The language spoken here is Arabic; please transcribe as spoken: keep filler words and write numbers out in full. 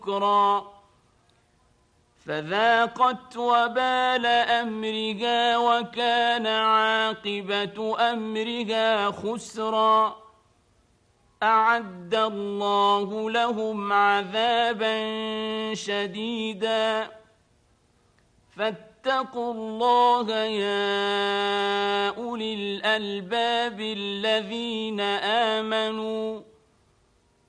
نكرا فذاقت وبال أمرها وكان عاقبة أمرها خسرا أعد الله لهم عذابا شديدا فاتقوا الله يا أولي الألباب الذين آمنوا